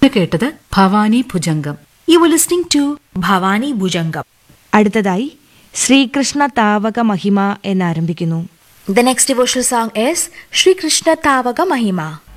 കേട്ടത് Bhavani ഭുജംഗം. You were listening to Bhavani ഭുജംഗം. അടുത്തതായി ശ്രീകൃഷ്ണ താവക മഹിമ എന്നാരംഭിക്കുന്നു. The next devotional song is Shri Krishna Tavaga Mahima.